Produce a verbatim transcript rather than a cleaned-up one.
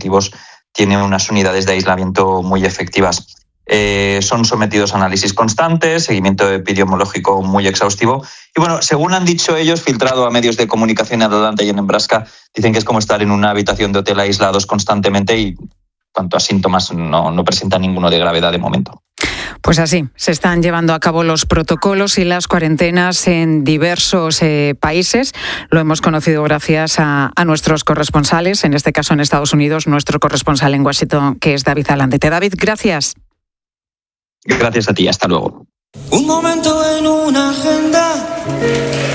positivos tienen unas unidades de aislamiento muy efectivas. Eh, son sometidos a análisis constantes, seguimiento epidemiológico muy exhaustivo. Y bueno, según han dicho ellos, filtrado a medios de comunicación en Atlanta y en Nebraska, dicen que es como estar en una habitación de hotel aislados constantemente y cuanto a síntomas no, no presentan ninguno de gravedad de momento. Pues así, se están llevando a cabo los protocolos y las cuarentenas en diversos eh, países. Lo hemos conocido gracias a, a nuestros corresponsales, en este caso en Estados Unidos, nuestro corresponsal en Washington, que es David Alandete. David, gracias. Gracias a ti, hasta luego. Un momento en una agenda.